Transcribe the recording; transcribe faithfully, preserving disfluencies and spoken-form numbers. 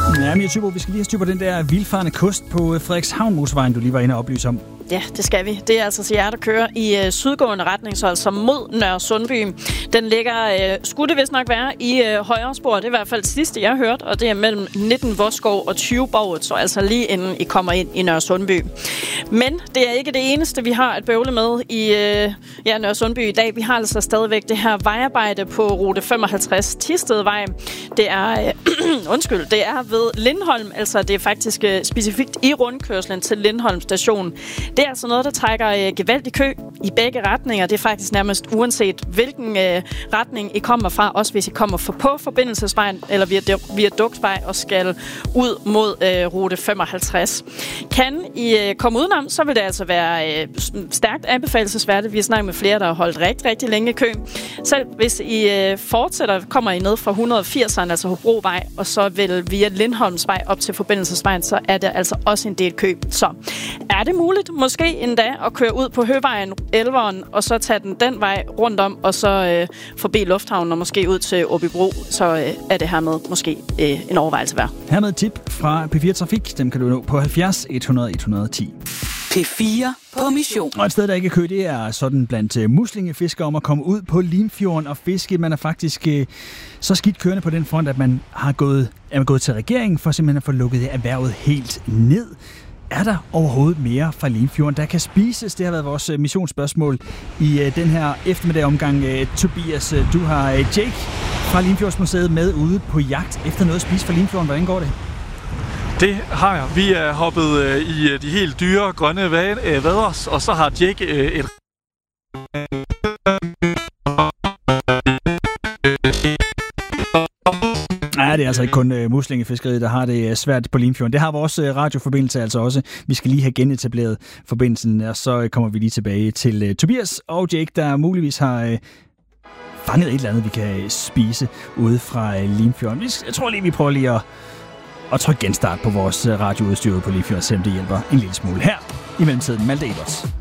Ja, Mia Thybo, vi skal lige have styr på den der vildfarne kost på Frederikshavn Motorvejen, du lige var inde og oplyse om. Ja, det skal vi. Det er altså Sierra, der kører i øh, sydgående retning, så altså mod Nørre Sundby. Den ligger, øh, skulle det vist nok være, i øh, højre spor. Det er i hvert fald det sidste, jeg har hørt, og det er mellem nitten Vodskov og tyve Borget, så altså lige inden I kommer ind i Nørre Sundby. Men det er ikke det eneste, vi har at bøvle med i øh, ja, Nørre Sundby i dag. Vi har altså stadigvæk det her vejarbejde på rute femoghalvtreds Thistedvej. Det er, øh, undskyld, det er ved Lindholm, altså det er faktisk øh, specifikt i rundkørslen til Lindholm station. Det er altså noget, der trækker øh, gevaldig kø i begge retninger. Det er faktisk nærmest uanset, hvilken øh, retning I kommer fra. Også hvis I kommer for på forbindelsesvejen eller via, via Dugtvej og skal ud mod øh, rute femoghalvtreds. Kan I øh, komme udenom, så vil det altså være øh, stærkt anbefalelsesværdigt. Vi har snakket med flere, der har holdt rigtig, rigtig længe kø. Selv hvis I øh, fortsætter, kommer I ned fra et hundrede og firserne, altså Hobrovej, og så vil via Lindholmsvej op til forbindelsesvejen, så er der altså også en del kø. Så er det muligt, måske endda, at køre ud på Høvejen, Elveren, og så tage den den vej rundt om, og så øh, forbi Lufthavnen og måske ud til Åbybro, så øh, er det hermed måske øh, en overvejelse værd. Hermed et tip fra P fire Trafik. Dem kan du nå på halvfjerds et hundrede et hundrede og ti. P fire på mission. Og et sted, der ikke er kø, det er sådan blandt muslingefiskere om at komme ud på Limfjorden og fiske. Man er faktisk øh, så skidt kørende på den front, at man har gået, er man gået til regeringen for simpelthen at få lukket erhvervet helt ned. Er der overhovedet mere fra Limfjorden, der kan spises? Det har været vores missionsspørgsmål i uh, den her eftermiddag omgang. Uh, Tobias, uh, du har uh, Jake fra Limfjordsmuseet med ude på jagt efter noget at spise fra Limfjorden. Hvordan går det? Det har jeg. Vi er hoppet uh, i uh, de helt dyre grønne va- vaders, og så har Jake uh, et... Ja, det er altså ikke kun uh, muslingefiskeriet, der har det uh, svært på Limfjorden. Det har vores uh, radioforbindelse altså også. Vi skal lige have genetableret forbindelsen, og så uh, kommer vi lige tilbage til uh, Tobias og Jake, der muligvis har uh, fanget et eller andet, vi kan uh, spise ude fra uh, Limfjorden. Jeg tror lige, vi prøver lige at, at trykke genstart på vores uh, radioudstyr på Limfjorden, selvom det hjælper en lille smule her i mellemtiden. Malte Eberts.